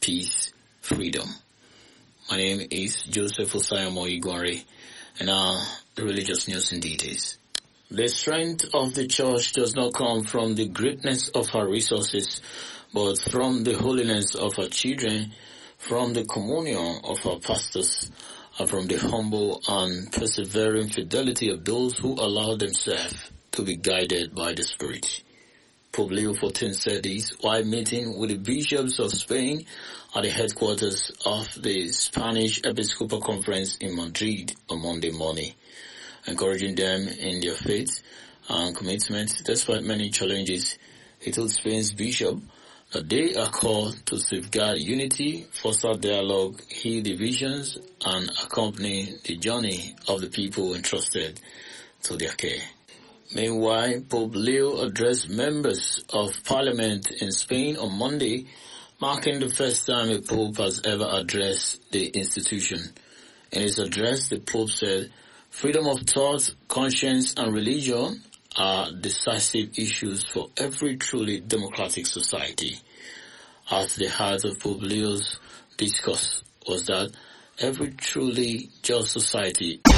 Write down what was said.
peace, freedom. My name is Joseph Osayamo Igwari, and the religious news in details. The strength of the church does not come from the greatness of her resources, but from the holiness of her children, from the communion of her pastors, and from the humble and persevering fidelity of those who allow themselves to be guided by the Spirit. Pope Leo XIV said this while meeting with the bishops of Spain at the headquarters of the Spanish Episcopal Conference in Madrid on Monday morning, encouraging them in their faith and commitment despite many challenges. He told Spain's bishop that they are called to safeguard unity, foster dialogue, heal divisions, and accompany the journey of the people entrusted to their care. Meanwhile, Pope Leo addressed members of parliament in Spain on Monday, marking the first time a pope has ever addressed the institution. In his address, the Pope said, "Freedom of thought, conscience, and religion are decisive issues for every truly democratic society." At the heart of Pope Leo's discourse was that every truly just society